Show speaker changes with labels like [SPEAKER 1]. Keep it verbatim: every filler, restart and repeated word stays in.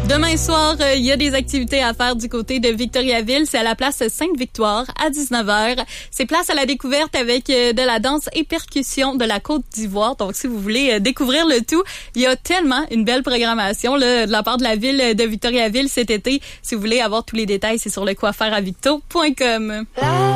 [SPEAKER 1] Demain soir, il euh, y a des activités à faire du côté de Victoriaville. C'est à la place Sainte-Victoire à dix-neuf heures. C'est place à la découverte avec euh, de la danse et percussion de la Côte d'Ivoire. Donc, si vous voulez euh, découvrir le tout, il y a tellement une belle programmation là, de la part de la ville de Victoriaville cet été. Si vous voulez avoir tous les détails, c'est sur le quoi faire à victo point com.